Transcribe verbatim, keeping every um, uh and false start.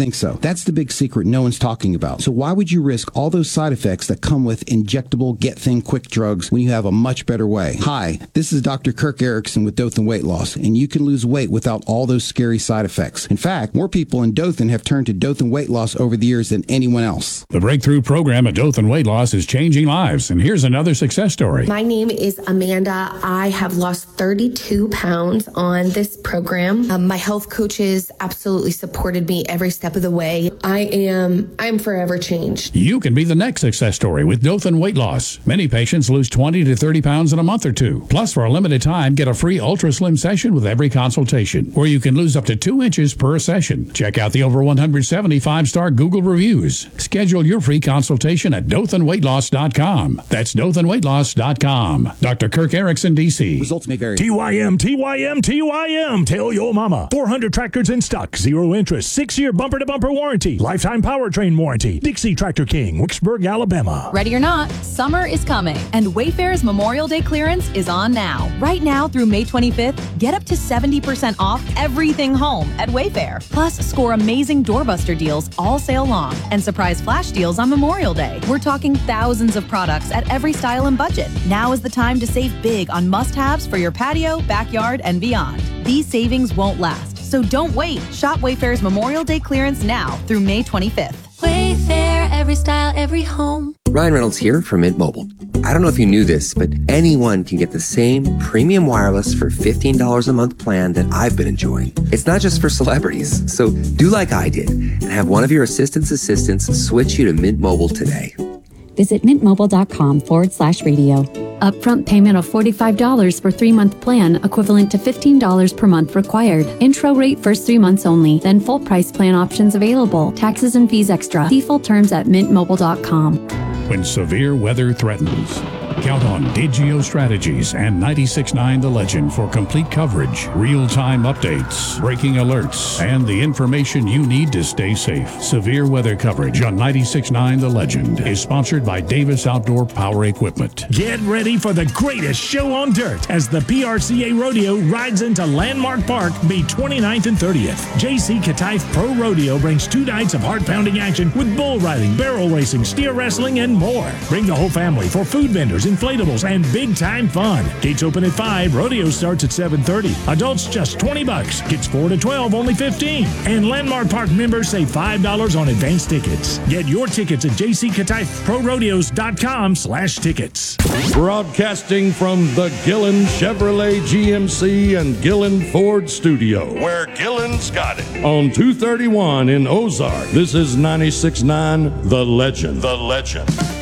think so. That's the big secret no one's talking about. So why would you risk all those side effects that come with injectable, get-thing-quick drugs when you have a much better way? Hi, this is Doctor Kirk Erickson with Dothan Weight Loss, and you can lose weight without all those scary side effects. In fact, more people in Dothan have turned to Dothan Weight Loss over the years than anyone else. The Breakthrough Program at Dothan Weight Loss is changing lives, and here's another success story. My name is Amanda. I have lost thirty-two pounds on this program. Um, my health coaches absolutely supported me every step of the way. I am I'm forever changed. You can be the next success story with Dothan Weight Loss. Many patients lose twenty to thirty pounds in a month or two. Plus, for a limited time, get a free Ultra Slim session with every consultation, where you can lose up to two inches per session. Check out the over one hundred seventy-five star Google reviews. Schedule your free consultation at dothan weight loss dot com. That's dothan weight loss dot com. Doctor Kirk Erickson, D C. Results may vary. T Y M, T Y M, T Y M. Tell your mama. four hundred tractors in stock. Zero interest. Six-year bumper-to-bumper warranty. Lifetime powertrain warranty. Dixie Tractor King, Wicksburg, Alabama. Ready or not, summer is coming, and Wayfair's Memorial Day clearance is on now. Right now through May twenty-fifth, get up to seventy percent off everything home at Wayfair. Plus, score amazing doorbuster deals all sale long and surprise flash deals on Memorial Day. We're talking thousands of products at every style and budget. Now is the time to save big on must-haves for your patio, backyard, and beyond. These savings won't last, so don't wait. Shop Wayfair's Memorial Day clearance now through May twenty-fifth. Wayfair, every style, every home. Ryan Reynolds here from Mint Mobile. I don't know if you knew this, but anyone can get the same premium wireless for fifteen dollars a month plan that I've been enjoying. It's not just for celebrities. So do like I did and have one of your assistant's assistants switch you to Mint Mobile today. Visit mintmobile.com forward slash radio. Upfront payment of forty-five dollars for three-month plan, equivalent to fifteen dollars per month required. Intro rate first three months only, then full price plan options available. Taxes and fees extra. See full terms at mint mobile dot com. When severe weather threatens, count on Digio Strategies and ninety-six point nine The Legend for complete coverage, real-time updates, breaking alerts, and the information you need to stay safe. Severe weather coverage on ninety-six point nine The Legend is sponsored by Davis Outdoor Power Equipment. Get ready for the greatest show on dirt as the P R C A Rodeo rides into Landmark Park May twenty-ninth and thirtieth. J C Kataif Pro Rodeo brings two nights of heart-pounding action with bull riding, barrel racing, steer wrestling, and more. Bring the whole family for food vendors, inflatables, and big-time fun. Gates open at five. Rodeo starts at seven thirty. Adults just twenty bucks. Kids four to twelve, only fifteen. And Landmark Park members save five dollars on advance tickets. Get your tickets at j c kataif pro rodeos dot com slash tickets. Broadcasting from the Gillen Chevrolet G M C and Gillen Ford studio, where Gillen's got it. On two thirty-one in Ozark, this is ninety-six point nine The Legend. The Legend.